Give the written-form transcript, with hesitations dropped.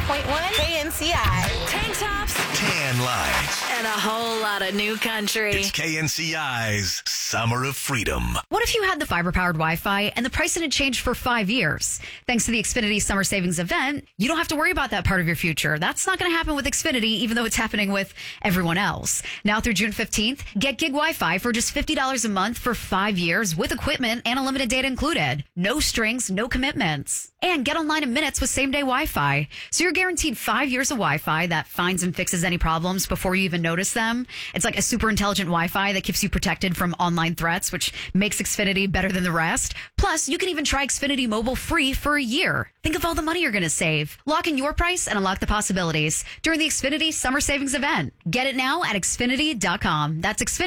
KNCI. Tank tops Tan lines. and a whole lot of new country. It's KNCI's Summer of Freedom. What if you had the fiber-powered Wi-Fi and the price didn't change for 5 years? Thanks to the Xfinity Summer Savings Event, you don't have to worry about that part of your future. That's not going to happen with Xfinity, even though it's happening with everyone else. Now through June 15th, get gig Wi-Fi for just $50 a month for 5 years with equipment and unlimited data included. No strings, no commitments. And get online in minutes with same-day Wi-Fi. So you're guaranteed 5 years of Wi-Fi that finds and fixes any problems before you even notice them. It's like a super intelligent Wi-Fi that keeps you protected from online threats, which makes Xfinity better than the rest. Plus, you can even try Xfinity Mobile free for a year. Think of all the money you're going to save. Lock in your price and unlock the possibilities during the Xfinity Summer Savings Event. Get it now at Xfinity.com. That's Xfinity.